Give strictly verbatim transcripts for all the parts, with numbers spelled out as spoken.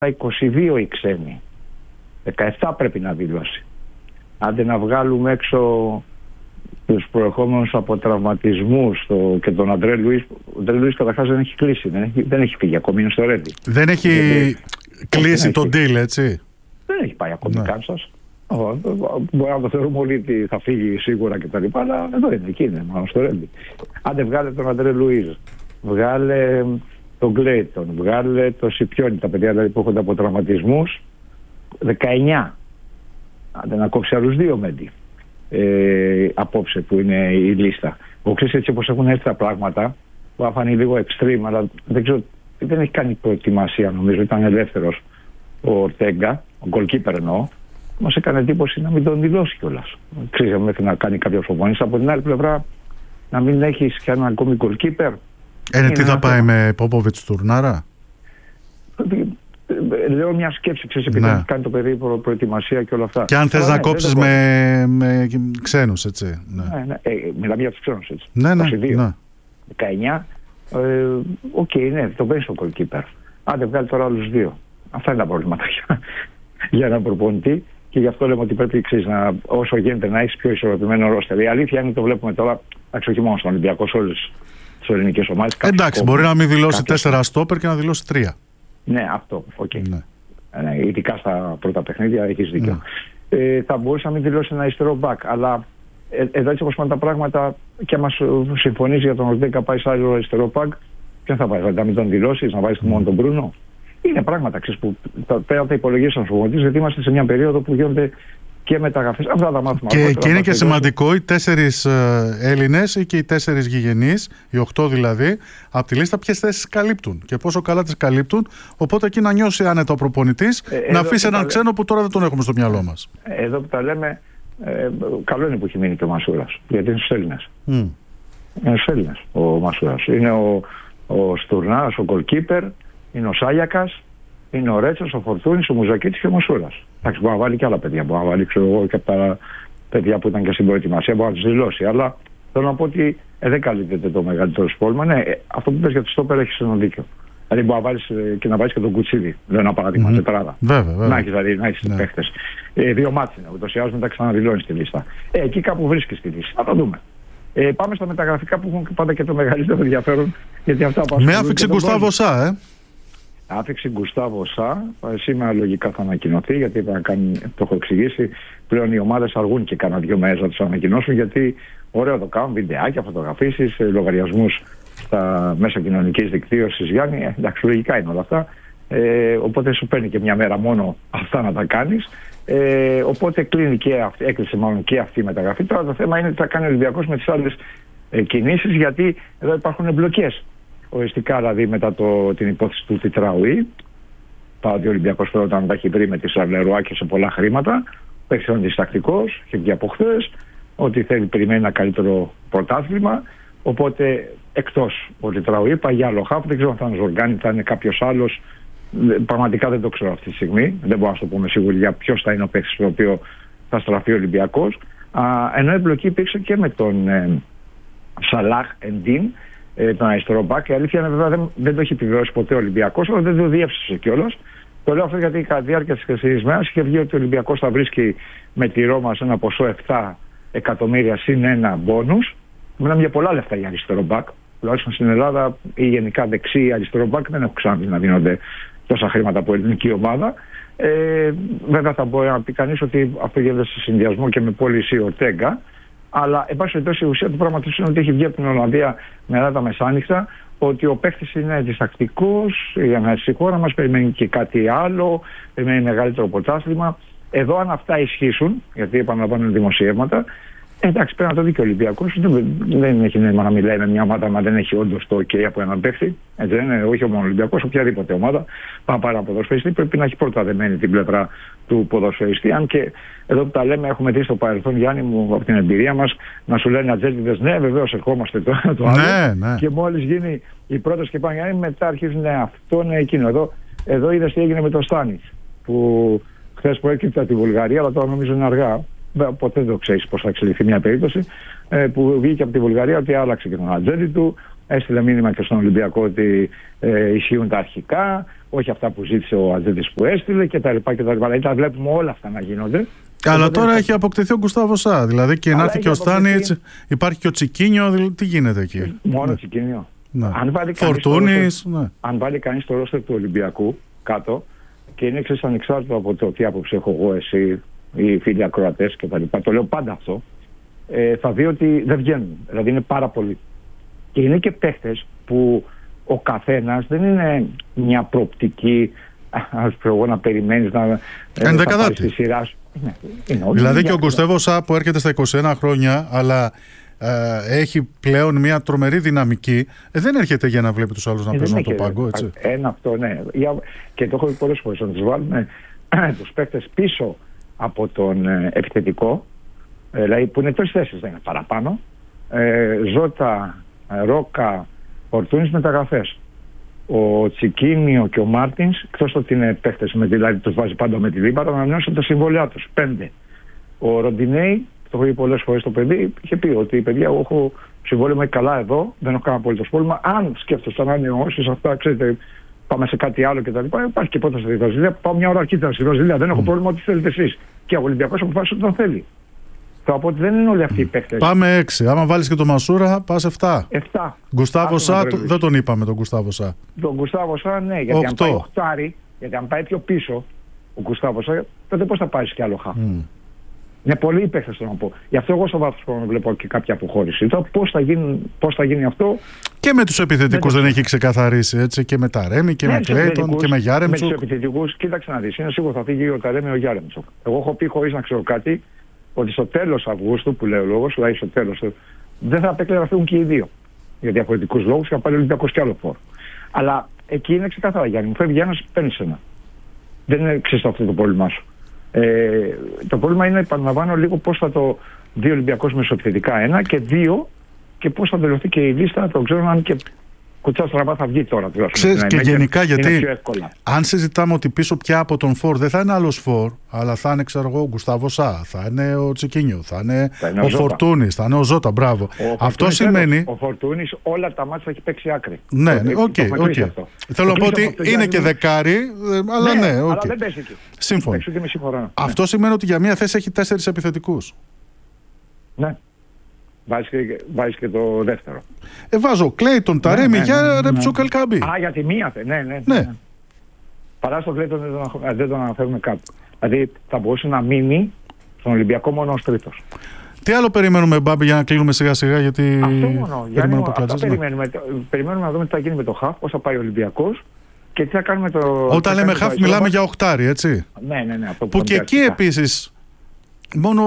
είκοσι δύο οι ξένοι. δεκαεπτά πρέπει να δηλώσει. Άντε να βγάλουμε έξω τους προερχόμενους από τραυματισμούς το, και τον Αντρέ Λουίς. Ο Αντρέ Λουίς καταρχάς δεν έχει κλείσει, δεν έχει, δεν έχει φύγει ακόμη, είναι στο Ρέντι. Δεν έχει Γιατί, κλείσει τον deal, έτσι. Δεν έχει πάει ακόμη ναι. Κάνσας. Μπορεί να το θεωρούμε όλοι ότι θα φύγει σίγουρα κτλ. Αλλά εδώ είναι, εκεί είναι, μάλλον στο Ρέντι. Άντε βγάλε τον Αντρέ Λουίς, βγάλε τον Κλέιτον, βγάλε το Σιπιόνι, τα παιδιά δηλαδή που έχουν από τραυματισμούς. δεκαεννιά. Άντε να κόψει άλλους δύο Μέντι. Ε, απόψε που είναι η λίστα. Εγώ ξέρεις, έτσι όπως έχουν έρθει τα πράγματα, που θα φανεί λίγο extreme, αλλά δεν ξέρω, δεν έχει κάνει προετοιμασία, νομίζω, ήταν ελεύθερος ο Ορτέγκα, ο goalkeeper εννοώ. Μας έκανε εντύπωση να μην τον δηλώσει κιόλας. Ξέρεις, μέχρι να κάνει κάποιο προπονήσεις. Από την άλλη πλευρά, να μην έχεις κι έναν ακόμη goalkeeper. Ε, τι θα πάει θέμα. Με Πόποβιτς Τουρνάρα? Λέω μια σκέψη, ξέρεις, επειδή ναι. κάνει το παιδί προ, προετοιμασία και όλα αυτά. Και αν θες να ναι, κόψεις με, με ξένους, έτσι. Ναι. Ναι, ναι. Ε, μιλάμε για τους ξένους, έτσι. Ναι, ναι, ναι. δεκαεννιά. Οκ, ε, okay, ναι, το παίρνει στο goalkeeper. Άντε βγάλει τώρα άλλους δύο. Αυτά είναι τα προβλήματα για, για έναν προπονητή. Και γι' αυτό λέμε ότι πρέπει, ξέρεις, να, όσο γίνεται να έχεις πιο ισορροπημένο ρόστερ. Η αλήθεια είναι ότι το βλέπουμε τώρα, εντάξει, όχι μόνο στον Ολυμπιακό, σε όλες τις ελληνικές ομάδες. Εντάξει, κόμμα, μπορεί να μην δηλώσει τέσσερα στόπερ και να δηλώσει τρία. Ναι, αυτό, οκ. Okay. Ναι. Ναι, ειδικά στα πρώτα παιχνίδια έχεις δίκιο. Ναι. Ε, θα μπορούσε να μην δηλώσει ένα αριστερό μπακ, αλλά ε, εδώ έτσι όπως πάνε τα πράγματα και άμα συμφωνείς για τον Ορτέγκα πάει σε άλλο αριστερό μπακ, ποιον θα πάει, να μην τον δηλώσεις, να βάλεις mm. μόνο τον Μπρούνο. Είναι πράγματα, ξέρεις, που πέρα τα υπολογίσαν στους προπονητές, γιατί είμαστε σε μια περίοδο που γίνονται και μεταγραφές. Αυτά τα μάθουμε. Και, και είναι και σημαντικό οι τέσσερις ε, Έλληνες ή και οι τέσσερις γηγενείς, οι οκτώ δηλαδή, από τη λίστα ποιες θέσεις καλύπτουν και πόσο καλά τις καλύπτουν. Οπότε εκεί να νιώσει άνετα ο προπονητής, ε, να αφήσει έναν ξένο που τώρα δεν τον έχουμε στο μυαλό μας. Εδώ που τα λέμε, ε, καλό είναι που έχει μείνει και ο Μασούρας, γιατί είναι στους Έλληνες. Mm. Είναι στους Έλληνες ο Μασούρας. Είναι ο, ο Στουρνάρας, ο goalkeeper, είναι ο Σάγιακας. Είναι ο Ρέτσος, ο Φορτούνης, ο Μουζακίτης και ο Μασούρας. Εντάξει, μπορεί να βάλει και άλλα παιδιά. Μπορεί να βάλει, ξέρω εγώ, και από τα παιδιά που ήταν και στην προετοιμασία, μπορεί να τους δηλώσει. Αλλά θέλω να πω ότι ε, δεν καλύπτεται το μεγαλύτερο σπόλμα. Ναι, ε, αυτό που πες για το στόπερ έχει ένα δίκιο. Δηλαδή μπορεί να βάλεις ε, και να βάλεις και τον Κουτσίδη. Λέω ένα παράδειγμα, mm-hmm. τετράδα. Βέβαια, βέβαια. Να έχεις δηλαδή, να έχεις ναι. παίχτες. Ε, δύο μάτς είναι. Ούτως ή άλλως μετά ξαναδηλώνεις τη λίστα. Ε, εκεί κάπου βρίσκεις τη λίστα. Θα το δούμε. Ε, πάμε στα μεταγραφικά που έχουν πάντα και το μεγαλύτερο ενδιαφέρον. Γιατί αυτά με άφηξε Γκουστάβο Σα, ε. Άφηξε Γκουστάβο Σα, σήμερα λογικά θα ανακοινωθεί, γιατί θα κάνει, το έχω εξηγήσει. Πλέον οι ομάδες αργούν και κάνα δύο μέρες να τους ανακοινώσουν, γιατί ωραίο το κάνουν, βιντεάκια, φωτογραφίσεις, λογαριασμούς στα μέσα κοινωνικής δικτύωσης. Γιάννη, ε, εντάξει, λογικά είναι όλα αυτά. Ε, οπότε σου παίρνει και μια μέρα μόνο αυτά να τα κάνεις. Ε, οπότε κλείνει και αυτή, έκλεισε μάλλον και αυτή η μεταγραφή. Τώρα το θέμα είναι τι θα κάνει ο Ολυμπιακός με τις άλλες ε, κινήσεις, γιατί εδώ υπάρχουν εμπλοκές. Οριστικά δηλαδή μετά το, την υπόθεση του Τιτράουι, παρότι ο Ολυμπιακός πρώτα τα έχει βρει με τη Σαρλερουά και σε πολλά χρήματα, παίξει αντιστακτικός, είχε βγει από χθες, ότι θέλει περιμένει ένα καλύτερο πρωτάθλημα. Οπότε εκτός ο Τιτράουι, πάει για άλλο χάφ, δεν ξέρω αν θα είναι Ζοργάνη, θα είναι κάποιος άλλος. Πραγματικά δεν το ξέρω αυτή τη στιγμή. Δεν μπορώ να το πούμε σίγουρα για ποιος θα είναι ο παίκτης στο οποίο θα στραφεί ο Ολυμπιακός. Α, ενώ η εμπλοκή υπήρξε και με τον ε, Σαλάχ Εντίν, ε, τον αριστερό μπακ. Η αλήθεια είναι βέβαια δεν, δεν το έχει επιβεβαιώσει ποτέ ο Ολυμπιακός, αλλά δεν το διεύσησε κιόλας. Το λέω αυτό γιατί κατά τη διάρκεια της χθεσινής μέρας είχε βγει ότι ο Ολυμπιακός θα βρίσκει με τη Ρώμα σε ένα ποσό επτά εκατομμύρια συν ένα μπόνους. Μιλάμε για πολλά λεφτά για αριστερό μπακ. Τουλάχιστον στην Ελλάδα ή γενικά δεξί ή αριστερό μπακ δεν έχω ξαναδεί να δίνονται τόσα χρήματα από ελληνική ομάδα. Ε, βέβαια θα μπορεί να πει κανείς ότι αυτό γίνεται σε συνδυασμό και με πώληση Ορτέγκα. Αλλά εν πάση περιπτώσει η ουσία του πράγματος είναι ότι έχει βγει από την Ολλανδία μετά τα μεσάνυχτα ότι ο παίκτης είναι διστακτικός για να έρθει στη χώρα μας, περιμένει και κάτι άλλο, περιμένει μεγαλύτερο πρωτάθλημα. Εδώ αν αυτά ισχύσουν, γιατί επαναλαμβάνουν δημοσιεύματα, εντάξει, πρέπει να το δει και ο Ολυμπιακός. Δεν, δεν έχει νόημα να μιλάει με μια ομάδα, μα δεν έχει όντως το OK από έναν παίχτη. Έτσι δεν είναι, όχι μόνο ο Ολυμπιακός, οποιαδήποτε ομάδα. Πάμε πάρα από ποδοσφαιριστή. Πρέπει να έχει πρώτα δεμένη την πλευρά του ποδοσφαιριστή. Αν και εδώ που τα λέμε, έχουμε δει στο παρελθόν, Γιάννη μου, από την εμπειρία μας, να σου λένε ατζέντιδες, ναι, βεβαίως ερχόμαστε το, το άλλο. Ναι, ναι. Και μόλις γίνει η πρώτη και πάνε Γιάννη, μετά αρχίζουν ναι, αυτό, ναι, εκείνο. Εδώ, εδώ είδες τι έγινε με το Στάνιτς, που χθες προέκυψε από τη Βουλγαρία, αλλά τώρα νομίζω είναι αργά. Ποτέ δεν ξέρει πώς θα εξελιχθεί μια περίπτωση, ε, που βγήκε από τη Βουλγαρία ότι άλλαξε και τον ατζέντη του, έστειλε μήνυμα και στον Ολυμπιακό ότι ε, ισχύουν τα αρχικά, όχι αυτά που ζήτησε ο Αζίδης που έστειλε κτλ. Δηλαδή τα βλέπουμε όλα αυτά να γίνονται. Αλλά τώρα θα... έχει αποκτηθεί ο Γκουστάβο Σα. Δηλαδή και να έρθει και ο Στάνιτς, υπάρχει και ο Τσικίνιο. Δηλαδή, τι γίνεται εκεί? Μόνο ναι. Τσικίνιο. Ναι. Αν βάλει Φορτούνης. Ναι. Αν βάλει κανείς το ρόστερ του Ολυμπιακού κάτω και είναι εξής ανεξάρτητο από το τι άποψη έχω εγώ, εσύ, οι φίλοι ακροατές κτλ. Το λέω πάντα αυτό. Ε, θα δει ότι δεν βγαίνουν. Δηλαδή είναι πάρα πολλοί. Και είναι και παίχτες που ο καθένας δεν είναι μια προοπτική, ας πω εγώ, να περιμένεις να πάρεις τη σειρά σου. Είναι, είναι δηλαδή και ο Γκουστάβο Σα που έρχεται στα είκοσι ένα χρόνια, αλλά ε, έχει πλέον μια τρομερή δυναμική, ε, δεν έρχεται για να βλέπει τους άλλους να ε, παίζουν από το πάγκο, έτσι. Ένα αυτό, ναι. Και το έχω πει πολλές φορές, να τους βάλουμε τους παίκτες πίσω από τον ε, επιθετικό, ε, δηλαδή που είναι τρεις θέσεις, δεν είναι παραπάνω. Ε, Ζώτα, ε, Ρόκα, Φορτούνης, μεταγραφές. Ο Τσικίνιο και ο Μάρτινς, εκτός ότι είναι παίχτες, δηλαδή τους βάζει πάντα με τη δίπαρα, να ανανεώσουν τα συμβόλαιά τους. Πέντε. Ο Ροντινέη, το έχω πει πολλές φορές το παιδί, είχε πει ότι παιδιά, εγώ έχω συμβόλαιο καλά εδώ, δεν έχω κανένα απολύτως πρόβλημα. Αν σκέφτεσαι να ανανεώσεις αυτά, ξέρετε, πάμε σε κάτι άλλο κτλ. Υπάρχει και πρόταση στη Βραζιλία. Πάω μια ώρα αρχίτερα στη Βραζιλία, δεν έχω πρόβλημα, ό,τι θέλετε εσείς. Και ο Ολυμπιακός αποφάσισε ότι τον θέλει. Θα πω ότι δεν είναι όλοι αυτοί οι παίκτες. Πάμε έξι. Άμα βάλεις και το Μασούρα, πας εφτά. εφτά. Γκουστάβο Σα, το, δεν τον είπαμε τον Γκουστάβο Σα. Τον Γκουστάβο Σα, ναι, γιατί αν πάει οχτάρι, γιατί αν πάει πιο πίσω ο Γκουστάβο Σα, τότε πώς θα πάρεις κι άλλο χαφ. Mm. Είναι πολλοί οι παίκτες, θέλω να πω. Γι' αυτό εγώ στο βάθος χρόνου βλέπω και κάποια αποχώρηση. Τώρα πώς θα γίνει, πώς θα γίνει αυτό. Και με τους επιθετικούς δεν, δεν έχει ξεκαθαρίσει, έτσι. Και με τα Ρέμι και ναι, με Κλέιτον και με Γιάρεμτσουκ. Με τους επιθετικούς, κοίταξε να δεις. Είναι σίγουρο θα φύγει ο Ταρέμι ο Γιάρεμτσουκ. Εγώ έχω πει χωρίς να ξέρω κάτι, ότι στο τέλος Αυγούστου, που λέει ο λόγος, δηλαδή στο τέλος, δεν θα απέκλειε να φύγουν και οι δύο. Για διαφορετικούς λόγους και να πάρει ο Ολυμπιακός κι άλλο φόρ. Αλλά εκεί είναι ξεκάθαρα, Γιάννη μου, φεύγει ένας, παίρνεις ένα. Δεν είναι εξής αυτό το πρόβλημά σου. Ε, το πρόβλημα είναι, επαναλαμβάνω λίγο, πώς θα το δει ο Ολυμπιακός μεσοεπιθετικά ένα και δύο, και πώς θα τελειωθεί και η λίστα, το ξέρω αν και κουτσά στραβά θα βγει τώρα. Ξέρεις, και γενικά γιατί αν συζητάμε ότι πίσω πια από τον Φορ δεν θα είναι άλλος Φορ, αλλά θα είναι, ξέρω εγώ, ο Γκουστάβο Σα, θα είναι ο Τσικίνιο, θα είναι, θα είναι ο, ο Φορτούνης, θα είναι ο Ζώτα, μπράβο. Ο αυτό σημαίνει. Ο Φορτούνης όλα τα μάτια έχει παίξει άκρη. Ναι, οκ, οκ. Θέλω να πω ότι είναι και δεκάρι, αλλά ναι, οκ. Σύμφωνο. Αυτό σημαίνει ότι για μία θέση έχει τέσσερις επιθετικούς. Ναι. Βάζεις και, βάζεις και το δεύτερο. Ε, βάζω Κλέιτον, Ταρέμι, ναι, ναι, για ναι, ναι, Ρεμτσούκ, ναι. Ελκάμπη. Α, για τη μία, ναι, ναι. ναι. ναι. Παρά στο Κλέιτον δεν τον, δεν τον αναφέρουμε κάτω. Δηλαδή θα μπορούσε να μείνει στον Ολυμπιακό μόνο ως τρίτος. Τι άλλο περιμένουμε, Μπάμπη, για να κλείνουμε σιγά σιγά, γιατί αυτό μόνο. Γιάννη, το αυτά περιμένουμε. Περιμένουμε να δούμε τι θα γίνει με το χαφ, πώς θα πάει ο Ολυμπιακός και τι θα κάνουμε το... Όταν λέμε χαφ μιλάμε για οχτάρι, έτσι. Ναι, ναι, ναι. Αυτό που, που και εκεί επίσης μόνο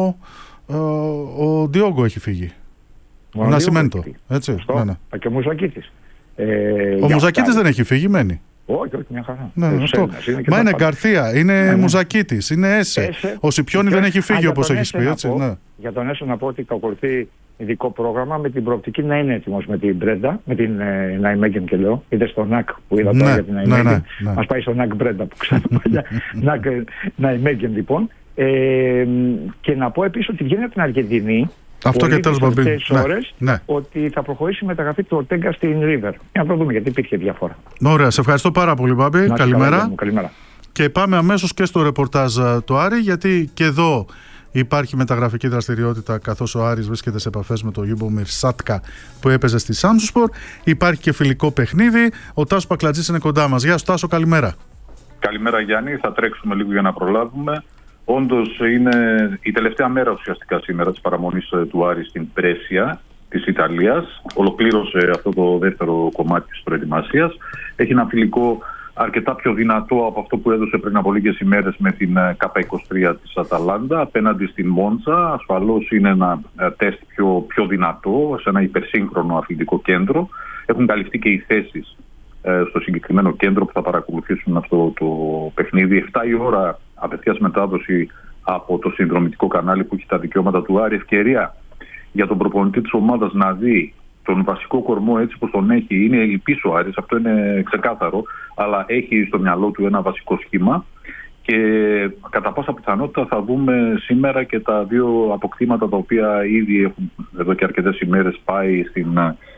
ο Ντιόγκο έχει φύγει. Ο Νασιμέντο. Έτσι. Ναι, ναι. Και ο Μουζακίτης. Ε, ο Μουζακίτης δεν έχει φύγει, μένει. Όχι, όχι, μια χαρά. Ναι, ναι, αυτό. Είναι Μα είναι Γκαρθία, είναι ναι, ναι. Μουζακίτης, είναι Έσε. Έσε. Ο Σιπιόνι δεν έχει φύγει, όπως έχεις πει. Έτσι, πω, ναι. Για τον Έσε να πω ότι ακολουθεί ειδικό πρόγραμμα με την προοπτική να είναι έτοιμος με την Μπρέντα, με την ε, Ναϊμέγγεν και λέω. Είδε στο ΝΑΚ που είδα τώρα ναι, για την Ναϊμέγγεν. Ναι, ναι, ναι. Μας πάει στο ΝΑΚ Μπρέντα που ξέρω παλιά. ΝΑΚ Ναϊμέγγεν λοιπόν. Ε, και να πω επίσης ότι βγαίνει από την Αργεντινή. Αυτό και τέλος πάντων. ώρες ναι, ναι. ότι θα προχωρήσει η μεταγραφή του Ορτέγκα στην River. Για να το δούμε, γιατί υπήρχε διαφορά. Ωραία, σε ευχαριστώ πάρα πολύ, Μπάμπη. Καλημέρα. Μου, καλημέρα. Και πάμε αμέσως και στο ρεπορτάζ του Άρη, γιατί και εδώ υπάρχει μεταγραφική δραστηριότητα, καθώς ο Άρης βρίσκεται σε επαφές με το Γιούμπομιρ Σάτκα που έπαιζε στη Σάμσουσπορ. Υπάρχει και φιλικό παιχνίδι. Ο Τάσος Πακλατζής είναι κοντά μας. Γεια σου, Τάσο, καλημέρα. Καλημέρα, Γιάννη. Θα τρέξουμε λίγο για να προλάβουμε. Όντως είναι η τελευταία μέρα ουσιαστικά σήμερα της παραμονής του Άρη στην Πρέσια της Ιταλίας. Ολοκλήρωσε αυτό το δεύτερο κομμάτι της προετοιμασίας. Έχει ένα φιλικό αρκετά πιο δυνατό από αυτό που έδωσε πριν από λίγες ημέρες με την Κάπα είκοσι τρία της Αταλάντα απέναντι στην Μόντσα. Ασφαλώς είναι ένα τεστ πιο, πιο δυνατό σε ένα υπερσύγχρονο αθλητικό κέντρο. Έχουν καλυφθεί και οι θέσεις στο συγκεκριμένο κέντρο που θα παρακολουθήσουν αυτό το παιχνίδι. εφτά η ώρα απευθείας μετάδοση από το συνδρομητικό κανάλι που έχει τα δικαιώματα του Άρη. Ευκαιρία για τον προπονητή της ομάδας να δει τον βασικό κορμό έτσι πως τον έχει. Είναι η πίσω Άρης, αυτό είναι ξεκάθαρο, αλλά έχει στο μυαλό του ένα βασικό σχήμα και κατά πάσα πιθανότητα θα δούμε σήμερα και τα δύο αποκτήματα τα οποία ήδη έχουν εδώ και αρκετές ημέρες πάει στην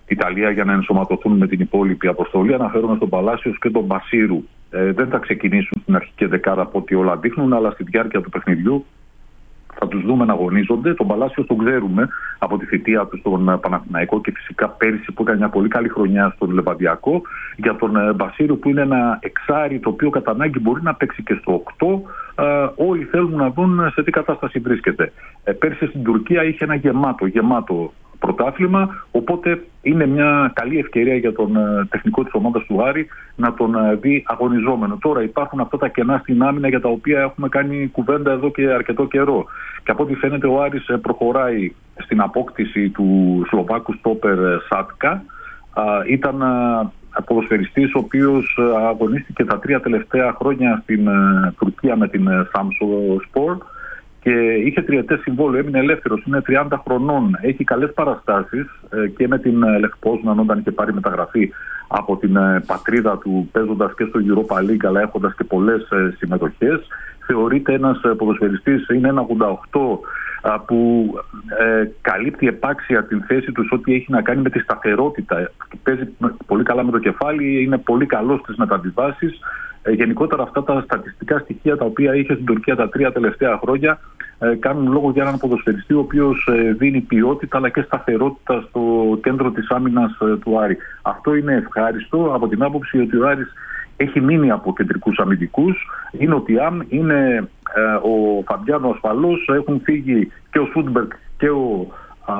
Ιταλία για να ενσωματωθούν με την υπόλοιπη αποστολή. Αναφέρομαι στον Παλάσιος και τον Μπασίρου. Ε, δεν θα ξεκινήσουν στην αρχική δεκάδα από ό,τι όλα δείχνουν, αλλά στη διάρκεια του παιχνιδιού θα τους δούμε να αγωνίζονται. Τον Παλάσιο τον ξέρουμε από τη θητεία του στον Παναθηναϊκό και φυσικά πέρυσι που έκανε μια πολύ καλή χρονιά στον Λεβαδιακό. Για τον Μπασίρου που είναι ένα εξάρι το οποίο κατά ανάγκη μπορεί να παίξει και στο οκτώ. Ε, όλοι θέλουν να δουν σε τι κατάσταση βρίσκεται. Ε, πέρυσι στην Τουρκία είχε ένα γεμάτο, γεμάτο πρωτάθλημα, οπότε είναι μια καλή ευκαιρία για τον ε, τεχνικό της ομάδας του Άρη να τον ε, δει αγωνιζόμενο. Τώρα υπάρχουν αυτά τα κενά στην άμυνα για τα οποία έχουμε κάνει κουβέντα εδώ και αρκετό καιρό. Και από ό,τι φαίνεται ο Άρης ε, προχωράει στην απόκτηση του Σλοβάκου στόπερ ε, Σάτκα. Ε, ήταν ε, ποδοσφαιριστής ο οποίος ε, αγωνίστηκε τα τρία τελευταία χρόνια στην ε, Τουρκία με την ε, Samsunspor. Και είχε τριετές συμβόλαιο, έμεινε ελεύθερος, είναι τριάντα χρονών, έχει καλές παραστάσεις ε, και με την ε, Λευκπόσναν όταν είχε πάρει μεταγραφή από την ε, πατρίδα του, παίζοντας και στο Europa League αλλά έχοντας και πολλές ε, συμμετοχές. Θεωρείται ένας ε, ποδοσφαιριστής, είναι ένα ογδόντα οκτώ ε, που ε, καλύπτει επάξια την θέση του σε ό,τι έχει να κάνει με τη σταθερότητα. Παίζει πολύ καλά με το κεφάλι, είναι πολύ καλός στις μεταβιβάσεις. Ε, γενικότερα αυτά τα στατιστικά στοιχεία τα οποία είχε στην Τουρκία τα τρία τελευταία χρόνια ε, κάνουν λόγο για έναν ποδοσφαιριστή ο οποίος ε, δίνει ποιότητα αλλά και σταθερότητα στο κέντρο της άμυνας ε, του Άρη. Αυτό είναι ευχάριστο από την άποψη ότι ο Άρης έχει μείνει από κεντρικούς αμυντικούς. Είναι ο Τιάμ, είναι ε, ο Φαμπιάνο ασφαλώς, έχουν φύγει και ο Σούντμπεργκ και ο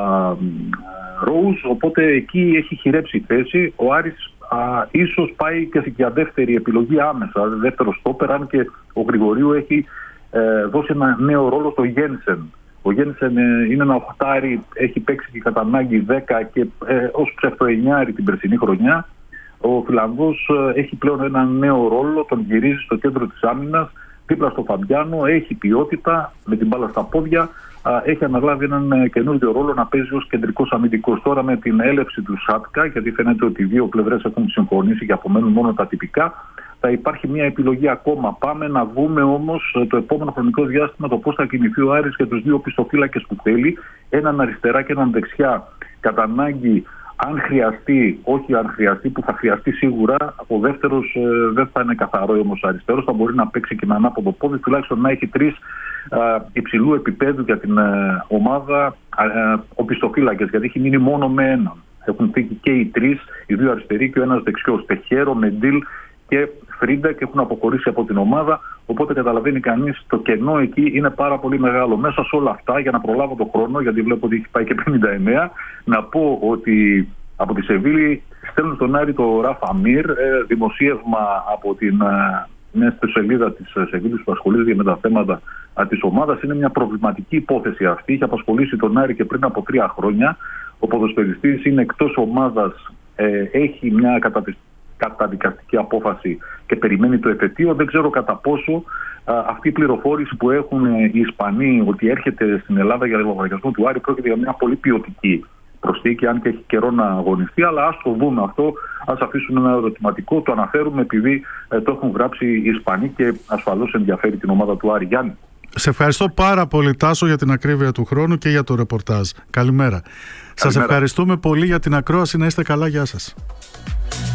Ρόους, οπότε εκεί έχει χειρέψει η θέση. Ο Άρης Α, ίσως πάει και για δεύτερη επιλογή άμεσα, δεύτερο στόπερ, αν και ο Γρηγορίου έχει ε, δώσει ένα νέο ρόλο στο Γένσεν. Ο Γένσεν ε, είναι ένα οχτάρι, έχει παίξει και κατά ανάγκη δέκα και ε, ως ψευτοεννιάρι την περσινή χρονιά. Ο Φιλανδός ε, έχει πλέον ένα νέο ρόλο, τον γυρίζει στο κέντρο της άμυνας, δίπλα στο Φαμπιάνο, έχει ποιότητα με την μπάλα στα πόδια. Έχει αναλάβει έναν καινούργιο ρόλο να παίζει ως κεντρικός αμυντικός. Τώρα με την έλευση του Σάτκα, γιατί φαίνεται ότι οι δύο πλευρές έχουν συμφωνήσει και απομένουν μόνο τα τυπικά, θα υπάρχει μια επιλογή ακόμα. Πάμε να δούμε όμως το επόμενο χρονικό διάστημα το πώς θα κινηθεί ο Άρης για τους δύο πιστοφύλακες που θέλει, έναν αριστερά και έναν δεξιά. Κατά ανάγκη, αν χρειαστεί, όχι αν χρειαστεί, που θα χρειαστεί σίγουρα, ο δεύτερος ε, δεν θα είναι καθαρό όμως αριστερός, θα μπορεί να παίξει και με ανάποδο πόδι, τουλάχιστον να έχει τρεις ε, υψηλού επίπεδου για την ε, ομάδα ε, οπισθοφύλακες, γιατί έχει μείνει μόνο με έναν. Έχουν φύγει και οι τρεις, οι δύο αριστεροί και ο ένας δεξιός, Τεχέρο, Μεντίλ και Φρίντα, και έχουν αποχωρήσει από την ομάδα. Οπότε καταλαβαίνει κανείς το κενό εκεί είναι πάρα πολύ μεγάλο. Μέσα σε όλα αυτά, για να προλάβω το χρόνο, γιατί βλέπω ότι έχει πάει και πενήντα εννέα, να πω ότι από τη Σεβίλη στέλνουν στον Άρη το Ράφα Μίρ, δημοσίευμα από την μια σελίδα της Σεβίλης που ασχολείται με τα θέματα της ομάδας. Είναι μια προβληματική υπόθεση αυτή. Είχε απασχολήσει τον Άρη και πριν από τρία χρόνια. Ο ποδοσφαιριστής είναι εκτός ομάδας, έχει μια καταπιστική καταδικαστική απόφαση και περιμένει το εφετείο. Δεν ξέρω κατά πόσο α, αυτή η πληροφόρηση που έχουν οι Ισπανοί ότι έρχεται στην Ελλάδα για λογαριασμό του Άρη πρόκειται για μια πολύ ποιοτική προσθήκη, αν και έχει καιρό να αγωνιστεί. Αλλά ας το δούμε αυτό, ας αφήσουμε ένα ερωτηματικό. Το αναφέρουμε επειδή ε, το έχουν γράψει οι Ισπανοί και ασφαλώς ενδιαφέρει την ομάδα του Άρη. Γιάννη. Σε ευχαριστώ πάρα πολύ, Τάσο, για την ακρίβεια του χρόνου και για το ρεπορτάζ. Καλημέρα. Καλημέρα. Σας ευχαριστούμε πολύ για την ακρόαση. Να είστε καλά. Γεια σας.